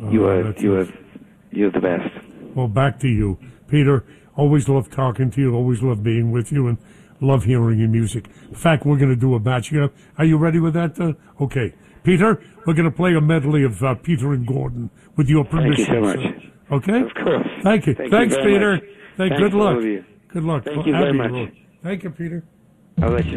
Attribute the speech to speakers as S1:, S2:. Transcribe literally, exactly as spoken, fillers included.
S1: You
S2: Uh,
S1: are
S2: that's
S1: you
S2: it.
S1: are you're the best.
S2: Well, back to you, Peter. Always love talking to you. Always love being with you, and love hearing your music. In fact, we're going to do a match. You know, are you ready with that? Uh, okay, Peter. We're going to play a medley of uh, Peter and Gordon with your
S1: Thank you
S2: permission.
S1: so much.
S2: sir. Okay.
S1: Of course.
S2: Thank you.
S1: Thank
S2: Thanks,
S1: you very
S2: Peter.
S1: much.
S2: Thank.
S1: Thanks
S2: Good
S1: to
S2: luck.
S1: all of you.
S2: Good luck.
S1: Thank you very
S2: Abbey
S1: much.
S2: Road. Thank you, Peter.
S1: I'll let you